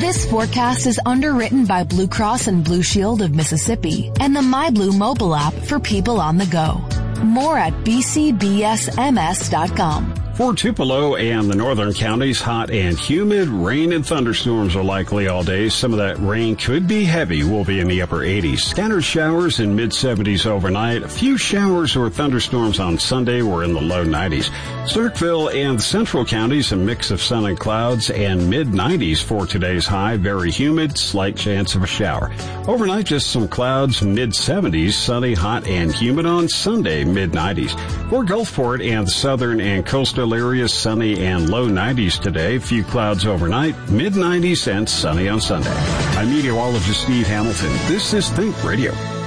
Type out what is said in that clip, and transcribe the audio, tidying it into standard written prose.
This forecast is underwritten by Blue Cross and Blue Shield of Mississippi and the MyBlue mobile app for people on the go. More at bcbsms.com. For Tupelo and the northern counties, hot and humid. Rain and thunderstorms are likely all day. Some of that rain could be heavy. Will be in the upper 80s. Scattered showers in mid-70s overnight. A few showers or thunderstorms on Sunday were in the low 90s. Starkville and the central counties, a mix of sun and clouds, and mid-90s for today's high. Very humid, slight chance of a shower. Overnight, just some clouds, mid-70s, sunny, hot, and humid on Sunday, mid-90s. For Gulfport and the southern and coastal areas, sunny and low 90s today. Few clouds overnight, mid-90s and sunny on Sunday. I'm meteorologist Steve Hamilton. This is Think Radio.